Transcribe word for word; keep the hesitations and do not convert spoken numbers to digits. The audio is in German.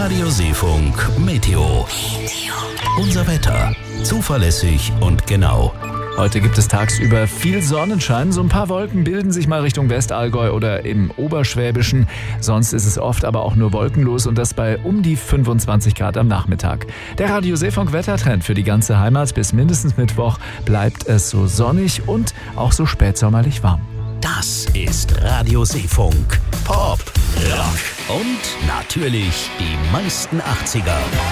Radio Seefunk Meteo. Unser Wetter. Zuverlässig und genau. Heute gibt es tagsüber viel Sonnenschein. So ein paar Wolken bilden sich mal Richtung Westallgäu oder im Oberschwäbischen. Sonst ist es oft aber auch nur wolkenlos und das bei um die fünfundzwanzig Grad am Nachmittag. Der Radio Seefunk Wettertrend für die ganze Heimat. Bis mindestens Mittwoch bleibt es so sonnig und auch so spätsommerlich warm. Das ist Radio Seefunk. Pop, Rock und natürlich die meisten achtziger.